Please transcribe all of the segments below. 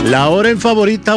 La hora en favorita,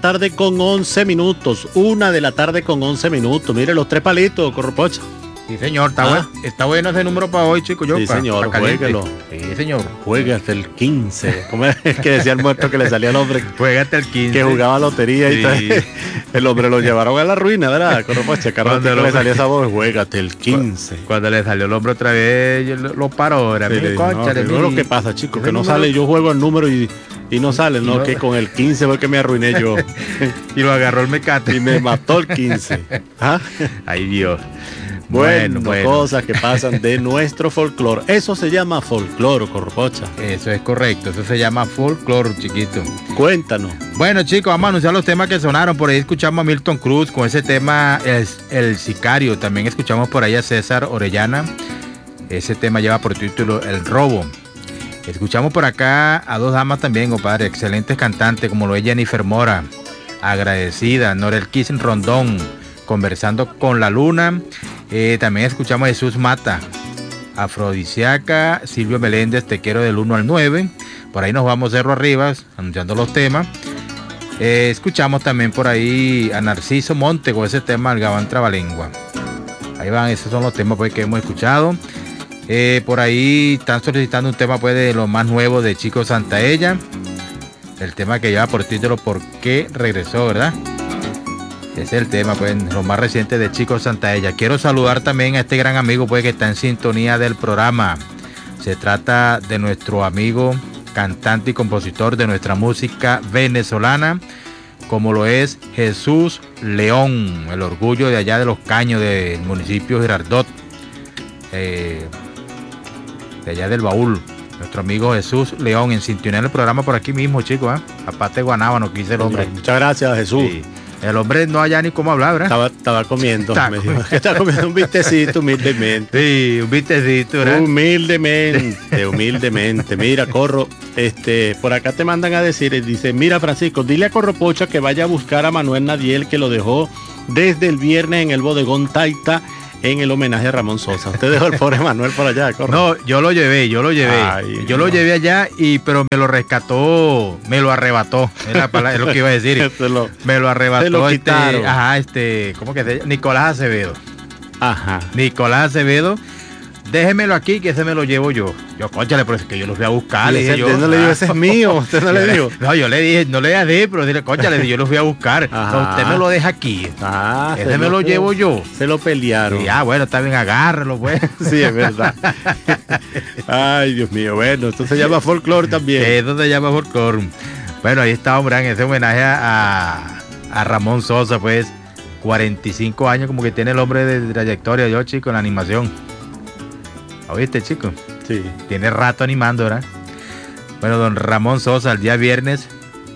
1:11 PM. 1:11 PM. Mire los 3 palitos, Corropocha. Sí, señor, está bueno ese número para hoy, chico. Sí, señor, juéguelo. Sí, señor. Juega hasta el 15. ¿Cómo es que decía el muerto que le salía al hombre? Juega hasta el 15. Que jugaba lotería y Sí. tal. El hombre lo llevaron a la ruina, ¿verdad? Corropocha, Carlos le salía esa voz, juega hasta el 15. Cuando le salió el hombre otra vez, yo lo paró. Era Sí, mi concha, no, lo que pasa, chicos, que no número... sale, yo juego el número y no sale, no, que con el 15 fue que me arruiné yo. Y lo agarró el mecate. Y me mató el 15. ¿Ah? Ay, Dios. Bueno, cosas que pasan de nuestro folclore. Eso se llama folclore, Corropocha. Eso es correcto, eso se llama folclore, chiquito. Cuéntanos. Bueno, chicos, vamos a anunciar los temas que sonaron. Por ahí escuchamos a Milton Cruz con ese tema, el Sicario. También escuchamos por ahí a César Orellana. Ese tema lleva por título El Robo. Escuchamos por acá a dos damas también, compadre, excelentes cantantes, como lo es Jennifer Mora, Agradecida, Norel Kiss Rondón, Conversando con la Luna. También escuchamos a Jesús Mata, Afrodisiaca, Silvio Meléndez, Te Quiero del 1 al 9. Por ahí nos vamos cerro arriba, anunciando los temas. Escuchamos también por ahí a Narciso Monte con ese tema, El Gabán Trabalengua. Ahí van, esos son los temas pues, que hemos escuchado. Por ahí están solicitando un tema pues, de lo más nuevo de Chico Santaella. El tema que lleva por título ¿Por qué regresó?, ¿verdad? Ese es el tema, pues, lo más reciente de Chico Santaella. Quiero saludar también a este gran amigo, pues, que está en sintonía del programa. Se trata de nuestro amigo, cantante y compositor de nuestra música venezolana, como lo es Jesús León, el orgullo de allá de Los Caños, del municipio Girardot, de allá del Baúl. Nuestro amigo Jesús León en sintonía del programa por aquí mismo, chicos, aparte de Guanábano, que dice el hombre. Muchas gracias, Jesús. Sí. El hombre no haya ni cómo hablar, ¿verdad? Estaba comiendo. Estaba comiendo un vistecito humildemente. Sí, un vistecito, ¿verdad? Humildemente. Mira, Corro, por acá te mandan a decir, dice, mira, Francisco, dile a Corropocha que vaya a buscar a Manuel Nadiel, que lo dejó desde el viernes en el bodegón Taita, en el homenaje a Ramón Sosa. Usted dejó el pobre Manuel por allá, Corro. No, yo lo llevé. Ay, yo lo llevé allá, pero me lo rescató, me lo arrebató. Es la palabra, es lo que iba a decir. Me lo arrebató. Se lo quitaron. ¿Cómo que se llama? Nicolás Acevedo. Ajá. Nicolás Acevedo. Déjemelo aquí, que ese me lo llevo yo. Yo, cónchale, pero es que yo lo fui a buscar. Usted no le dijo, ese es mío. Usted no le dijo. No, yo le dije, no le dije, pero dile, cónchale, yo lo fui a buscar. No, usted me lo deja aquí. Ese me lo llevo yo. Se lo pelearon. Sí, bueno, está bien, agárralo, pues. Sí, es verdad. Ay, Dios mío. Bueno, esto se llama folclore también. Eso se llama folclore. Bueno, ahí está, hombre, en ese homenaje a Ramón Sosa, pues, 45 años como que tiene el hombre de trayectoria, yo, chico, en la animación. ¿Oíste, chico? Sí. Tiene rato animando, ¿verdad? Bueno, don Ramón Sosa, el día viernes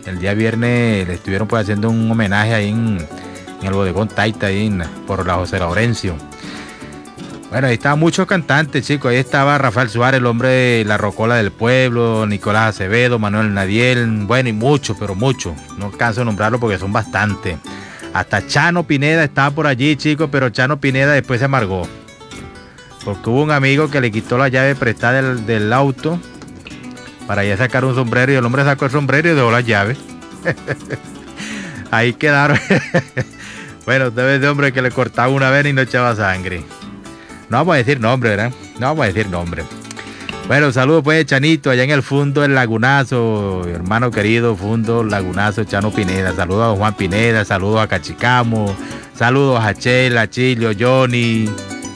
le estuvieron pues haciendo un homenaje ahí en el bodegón Taita, ahí por la José Laurencio. Bueno, ahí estaban muchos cantantes, chicos. Ahí estaba Rafael Suárez, el hombre de la Rocola del Pueblo, Nicolás Acevedo, Manuel Nadiel, bueno, y muchos, pero muchos. No canso de nombrarlo porque son bastantes. Hasta Chano Pineda estaba por allí, chicos, pero Chano Pineda después se amargó. Porque hubo un amigo que le quitó la llave prestada del auto para ya sacar un sombrero y el hombre sacó el sombrero y dejó las llaves. Ahí quedaron. Bueno, usted ve ese hombre que le cortaba una vena y no echaba sangre. No vamos a decir nombre, ¿verdad? No vamos a decir nombre. Bueno, saludos pues Chanito, allá en el Fundo El Lagunazo, hermano querido, Fundo Lagunazo, Chano Pineda. Saludos a Juan Pineda, saludos a Cachicamo, saludos a Chela, Chilio, Johnny,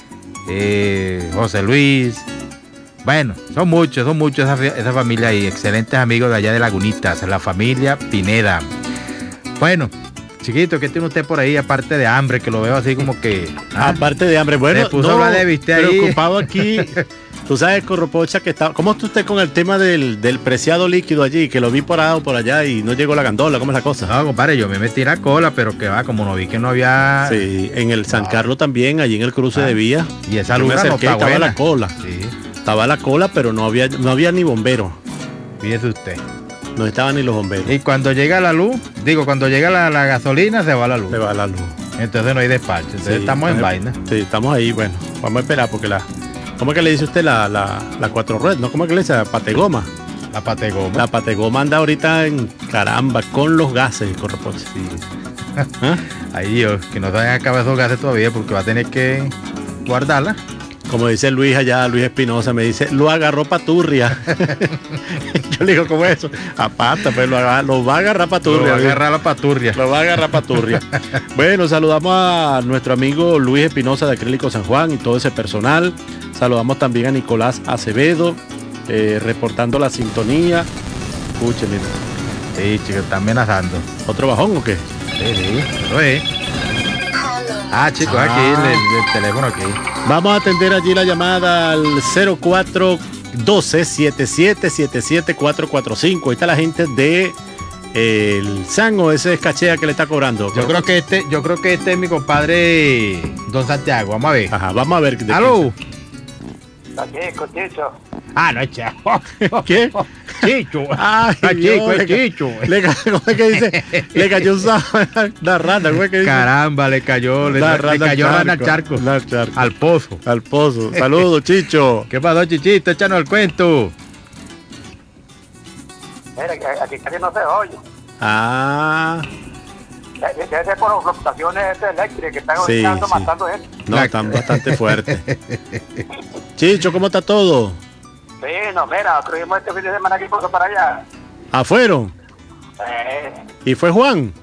José Luis. Bueno, son muchos esa familia y excelentes amigos de allá de Lagunitas, la familia Pineda. Bueno, chiquito, ¿qué tiene usted por ahí aparte de hambre? Que lo veo así como que... Aparte de hambre, bueno, se puso a hablar de viste ahí. Preocupado aquí. Tú sabes, Corropocha, que está... ¿Cómo está usted con el tema del preciado líquido allí? Que lo vi por allá y no llegó la gandola. ¿Cómo es la cosa? No, compadre, yo me metí la cola, pero que va, como no vi que no había... Sí, en el San Carlos también, allí en el cruce de vía. Y esa luz no está estaba buena. la cola. Sí. Estaba la cola, pero no había ni bombero. Fíjese usted. No estaban ni los bomberos. Y cuando llega la luz, cuando llega la gasolina, se va la luz. Se va la luz. Entonces no hay despacho. Entonces estamos en vaina. Sí, estamos ahí, bueno. Vamos a esperar porque ¿cómo es que le dice usted la cuatro red? ¿No? ¿Cómo es que le dice? Pategoma. La pategoma. La pategoma anda ahorita en caramba con los gases el corropocha. Sí. ¿Ah? Ahí Dios, que no se hayan acabado esos gases todavía porque va a tener que guardarla. Como dice Luis allá, Luis Espinosa, me dice, lo agarró paturria. Yo le digo, ¿cómo es eso? Apata, pues lo va a agarrar paturria. Lo va a agarrar la paturria. Lo va a agarrar paturria. Bueno, saludamos a nuestro amigo Luis Espinosa de Acrílico San Juan y todo ese personal. Saludamos también a Nicolás Acevedo, reportando la sintonía. Escúcheme. Sí, chicos, está amenazando. ¿Otro bajón o qué? Sí, eso es. Chicos, aquí el teléfono aquí. Vamos a atender allí la llamada al 0412-7777-445. Ahí está la gente de el Sango, ese es cachea que le está cobrando. Yo creo que este es mi compadre Don Santiago. Vamos a ver. Ajá, vamos a ver. ¿Aló? Chico, Chicho. No es Chico. ¿Qué? Chicho. Chico, es Chicho. ¿Cómo es que dice? Le cayó una rata. ¿Cómo es que dice? Caramba, le cayó rana al charco. Al pozo. Al pozo. Saludos, Chicho. ¿Qué pasó, Chichito? Échanos el cuento. Mira, aquí casi no se oye. Debe ser por las fluctuaciones eléctricas que están Sí. matando gente. No, están bastante fuertes. Chicho, ¿cómo está todo? Sí, no, mira, tuvimos este fin de semana aquí por para allá. ¿Fueron? ¿Y fue Juan?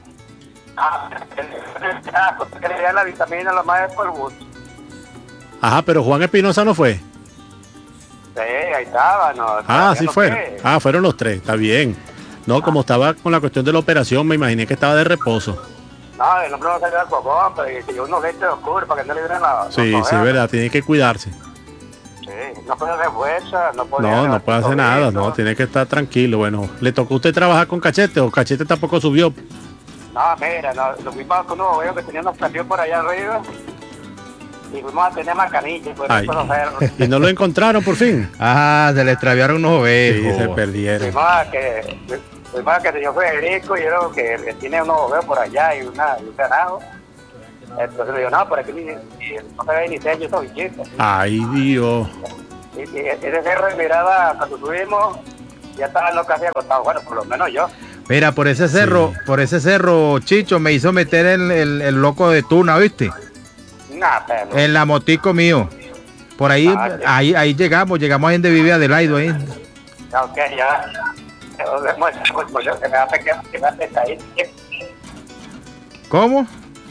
Que le dan la vitamina, lo más es por gusto. Ajá, pero Juan Espinosa no fue. Sí, ahí estaba, no. Sí no fueron. sé. Fueron los tres, está bien. No, como estaba con la cuestión de la operación, me imaginé que estaba de reposo. No, el hombre no salió al cocón, pero que yo unos lentes oscuros para que no le dieran la... Sí, es verdad, tiene que cuidarse. Sí, no puede hacer fuerza, no puede... No puede hacer nada, no, tiene que estar tranquilo. Bueno, ¿le tocó a usted trabajar con Cachete o Cachete tampoco subió? No, mira, lo fuimos con unos obreros que tenían unos platillos por allá arriba y fuimos a tener macanillas, pues Ay. no hacerlo. ¿Y no lo encontraron por fin? Se le extraviaron unos Sí, ovejos. se perdieron. Fuimos a que el señor Federico y yo que tiene unos obreros por allá y un ganado. Entonces le digo, no, por aquí no se ve ni sello esos bichitos. Ay, Dios. Y ese cerro de mirada, cuando subimos, ya estaban los casi acostados, bueno, por lo menos yo. Mira, por ese cerro, Chicho, me hizo meter el loco de Tuna, ¿viste? Nah, pero... En la motico mío. Por ahí, ahí llegamos ahí donde vive Adelaido ahí. Ok, ya. Pues yo que me hace que me hace ahí. ¿Cómo?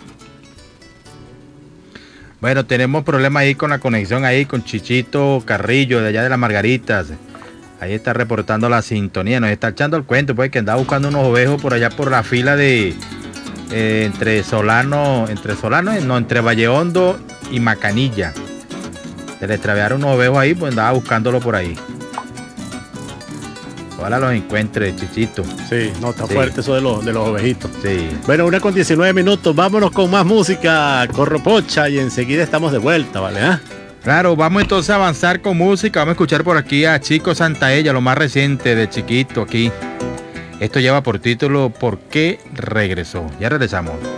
Bueno, tenemos problemas ahí con la conexión ahí con Chichito Carrillo de allá de las Margaritas. Ahí está reportando la sintonía, nos está echando el cuento, pues que andaba buscando unos ovejos por allá por la fila de entre Valle Hondo y Macanilla. Se le extraviaron unos ovejos ahí, pues andaba buscándolo por ahí. Ojalá los encuentre, Chichito. Sí, no, está fuerte eso de los ovejitos. Sí. Bueno, 1:19, vámonos con más música, Corropocha, y enseguida estamos de vuelta, ¿vale? Claro, vamos entonces a avanzar con música. Vamos a escuchar por aquí a Chico Santaella, lo más reciente de Chiquito aquí. Esto lleva por título ¿Por qué regresó? Ya regresamos.